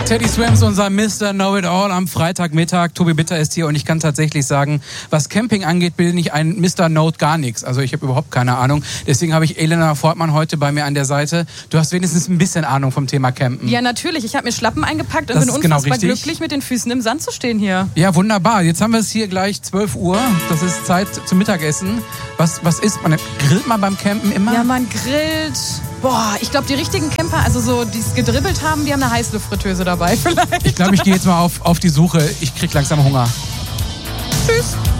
Teddy Swims, unser Mr. Know-It-All am Freitagmittag. Tobi Bitter ist hier und ich kann tatsächlich sagen, was Camping angeht, bin ich ein Mr. Note gar nichts. Also ich habe überhaupt keine Ahnung. Deswegen habe ich Elena Fortmann heute bei mir an der Seite. Du hast wenigstens ein bisschen Ahnung vom Thema Campen. Ja, natürlich. Ich habe mir Schlappen eingepackt und bin unfassbar glücklich, mit den Füßen im Sand zu stehen hier. Ja, wunderbar. Jetzt haben wir es hier gleich 12 Uhr. Das ist Zeit zum Mittagessen. Was isst man? Grillt man beim Campen immer? Ja, man grillt. Boah, ich glaube, die richtigen Camper, also so, die es gedribbelt haben, die haben eine Heißluftfritteuse dabei vielleicht. Ich glaube, ich gehe jetzt mal auf die Suche. Ich krieg langsam Hunger. Tschüss.